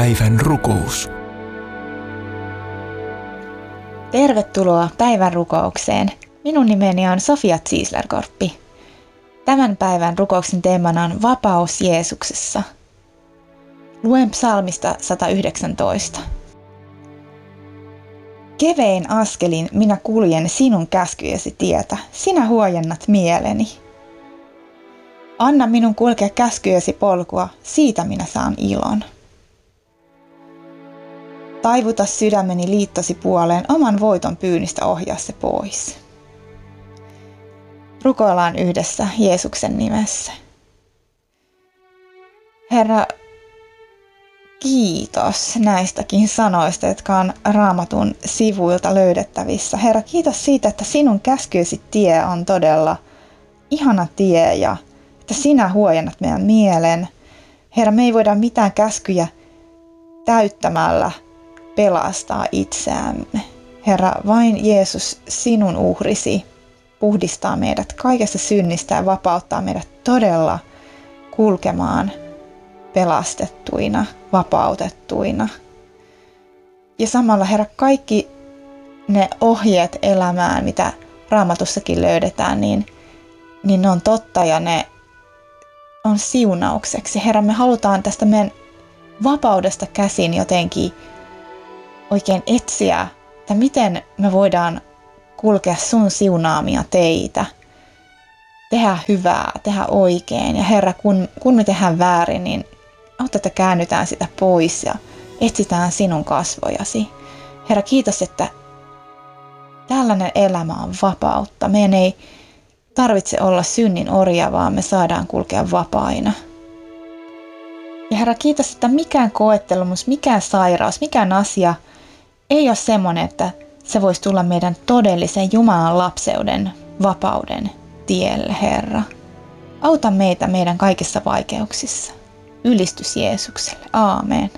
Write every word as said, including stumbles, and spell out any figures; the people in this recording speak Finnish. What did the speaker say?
Päivän rukous. Tervetuloa päivän rukoukseen. Minun nimeni on Sofia Ziesler-Korppi. Tämän päivän rukouksen teemana on vapaus Jeesuksessa. Luen psalmista sata yhdeksäntoista. Kevein askelin minä kuljen sinun käskyjesi tietä, sinä huojennat mieleni. Anna minun kulkea käskyjesi polkua, siitä minä saan ilon. Taivuta sydämeni liittosi puoleen, oman voiton pyynnistä ohjaa se pois. Rukoillaan yhdessä Jeesuksen nimessä. Herra, kiitos näistäkin sanoista, jotka on Raamatun sivuilta löydettävissä. Herra, kiitos siitä, että sinun käskyesi tie on todella ihana tie ja että sinä huojennat meidän mielen. Herra, me ei voida mitään käskyjä täyttämällä pelastaa itseämme. Herra, vain Jeesus, sinun uhrisi, puhdistaa meidät kaikesta synnistä ja vapauttaa meidät todella kulkemaan pelastettuina, vapautettuina. Ja samalla, Herra, kaikki ne ohjeet elämään, mitä Raamatussakin löydetään, niin, niin ne on totta ja ne on siunaukseksi. Herra, me halutaan tästä meidän vapaudesta käsin jotenkin oikein etsiä, että miten me voidaan kulkea sun siunaamia teitä, tehdä hyvää, tehdä oikein. Ja Herra, kun, kun me tehdään väärin, niin auta, että käännytään sitä pois ja etsitään sinun kasvojasi. Herra, kiitos, että tällainen elämä on vapautta. Meidän ei tarvitse olla synnin orja, vaan me saadaan kulkea vapaina. Ja Herra, kiitos, että mikään koettelemus, mikään sairaus, mikään asia ei ole semmoinen, että se voisi tulla meidän todellisen Jumalan lapseuden, vapauden tielle, Herra. Auta meitä meidän kaikissa vaikeuksissa. Ylistys Jeesukselle. Aamen.